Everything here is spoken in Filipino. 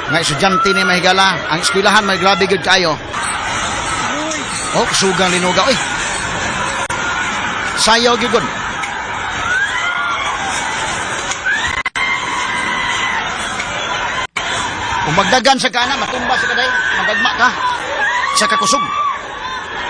Nga estudyante ni mahigala. Ang eskwelahan may grabe gud kayo. Oh, sugang linuga. Uy. Sayaw gid. Kung magdagan sa kana, matumba sa kaday, magagma ka. Sa kakusog.